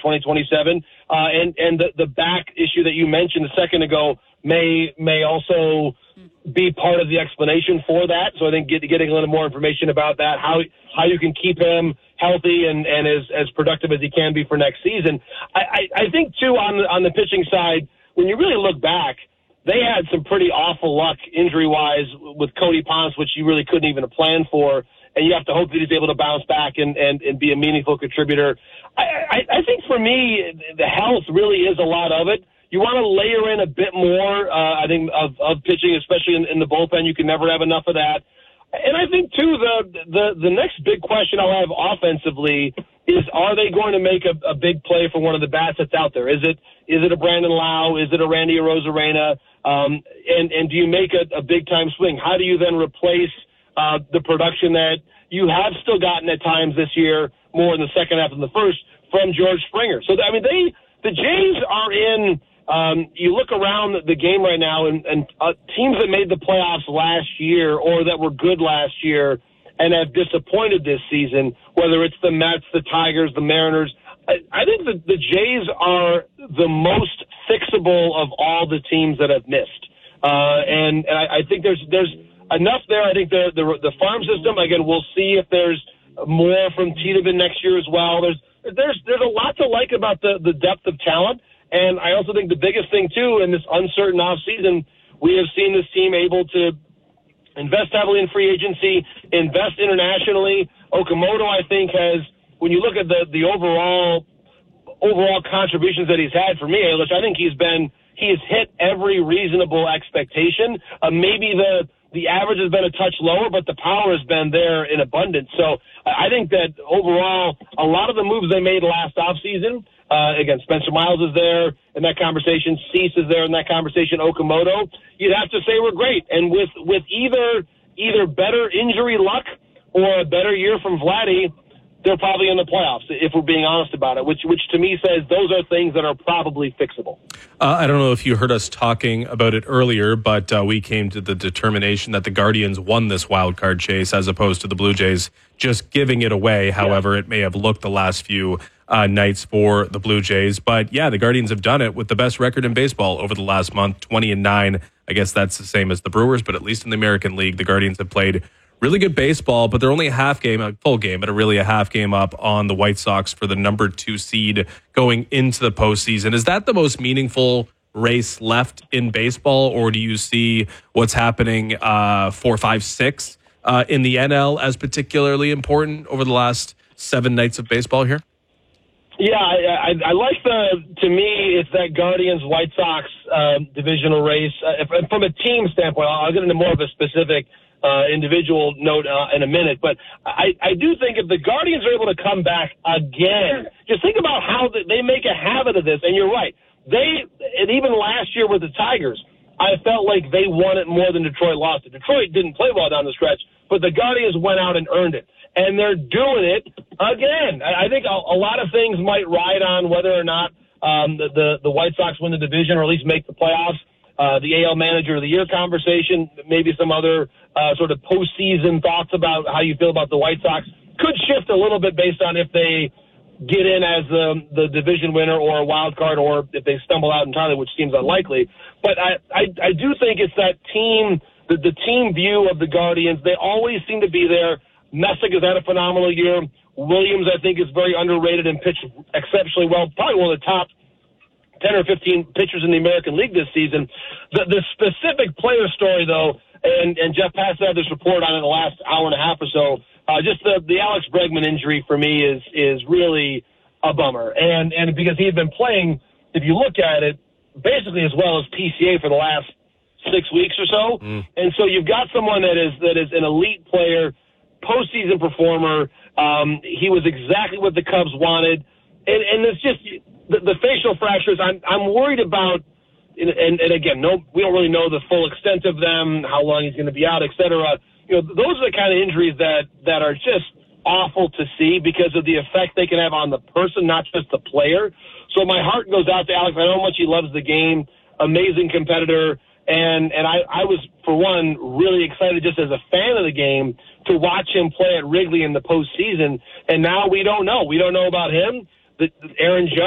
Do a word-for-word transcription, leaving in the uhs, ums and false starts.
twenty twenty-seven. Uh, and and the, the back issue that you mentioned a second ago may may also be part of the explanation for that. So I think get, getting a little more information about that, how how you can keep him healthy and, and as, as productive as he can be for next season. I, I, I think, too, on the, on the pitching side, when you really look back, they had some pretty awful luck injury-wise with Cody Ponce, which you really couldn't even plan for, and you have to hope that he's able to bounce back and, and, and be a meaningful contributor. I, I, I think for me, the health really is a lot of it. You want to layer in a bit more, uh, I think, of, of pitching, especially in, in the bullpen. You can never have enough of that. And I think, too, the, the, the next big question I'll have offensively is, are they going to make a, a big play for one of the bats that's out there? Is it is it a Brandon Lau? Is it a Randy Arozarena? Um, and, and do you make a, a big-time swing? How do you then replace uh, the production that you have still gotten at times this year, more in the second half than the first, from George Springer? So, I mean, they the Jays are in – Um, you look around the game right now, and, and uh, teams that made the playoffs last year or that were good last year and have disappointed this season, whether it's the Mets, the Tigers, the Mariners, I, I think the, the Jays are the most fixable of all the teams that have missed. Uh, and and I, I think there's there's enough there. I think the, the the farm system, again, we'll see if there's more from Tiedemann next year as well. There's there's there's a lot to like about the, the depth of talent. And I also think the biggest thing, too, in this uncertain offseason, we have seen this team able to invest heavily in free agency, invest internationally. Okamoto, I think, has, when you look at the, the overall overall contributions that he's had for me, Alish, I think he's been, he has hit every reasonable expectation. Uh, maybe the the average has been a touch lower, but the power has been there in abundance. So I think that overall, a lot of the moves they made last offseason, Uh, again, Spencer Miles is there in that conversation. Cease is there in that conversation. Okamoto, you'd have to say we're great. And with, with either either better injury luck or a better year from Vladdy, they're probably in the playoffs, if we're being honest about it, which which to me says those are things that are probably fixable. Uh, I don't know if you heard us talking about it earlier, but uh, we came to the determination that the Guardians won this wild card chase as opposed to the Blue Jays just giving it away. However, yeah. It may have looked the last few Uh, nights for the Blue Jays. But yeah, the Guardians have done it with the best record in baseball over the last month, twenty and nine. I guess that's the same as the Brewers, but at least in the American League, the Guardians have played really good baseball, but they're only a half game, a full game, but a really a half game up on the White Sox for the number two seed going into the postseason. Is that the most meaningful race left in baseball, or do you see what's happening uh, four, five, six uh, in the N L as particularly important over the last seven nights of baseball here? Yeah, I, I, I like the, to me, it's that Guardians-White Sox uh, divisional race. Uh, if, from a team standpoint, I'll get into more of a specific uh, individual note uh, in a minute, but I, I do think if the Guardians are able to come back again, just think about how the, they make a habit of this, and you're right. They, and even last year with the Tigers, I felt like they won it more than Detroit lost it. Detroit didn't play well down the stretch, but the Guardians went out and earned it. And they're doing it again. I think a, a lot of things might ride on whether or not um, the, the, the White Sox win the division or at least make the playoffs. Uh, the A L Manager of the Year conversation, maybe some other uh, sort of postseason thoughts about how you feel about the White Sox could shift a little bit based on if they get in as the, the division winner or a wild card, or if they stumble out entirely, which seems unlikely. But I, I, I do think it's that team, the, the team view of the Guardians. They always seem to be there. Messick has had a phenomenal year. Williams, I think, is very underrated and pitched exceptionally well. Probably one of the top ten or fifteen pitchers in the American League this season. The, the specific player story, though, and, and Jeff Pass had this report on it in the last hour and a half or so, uh, just the, the Alex Bregman injury for me is is really a bummer. And, and because he had been playing, if you look at it, basically as well as P C A for the last six weeks or so. Mm. And so you've got someone that is that is an elite player, postseason performer. Um, he was exactly what the Cubs wanted. And, and it's just the, the facial fractures. I'm, I'm worried about, and, and, and again, no, we don't really know the full extent of them, how long he's going to be out, et cetera. You know, those are the kind of injuries that, that are just awful to see because of the effect they can have on the person, not just the player. So my heart goes out to Alex. I know how much he loves the game. Amazing competitor. And and I, I was, for one, really excited just as a fan of the game to watch him play at Wrigley in the postseason. And now we don't know. We don't know about him. The, Aaron Judge